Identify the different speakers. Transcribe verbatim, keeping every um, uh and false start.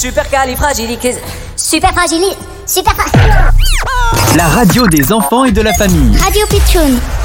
Speaker 1: Supercalifragilistique.
Speaker 2: Super fragile. Super fra-
Speaker 3: La radio des enfants et de la famille.
Speaker 2: Radio Pitchoun.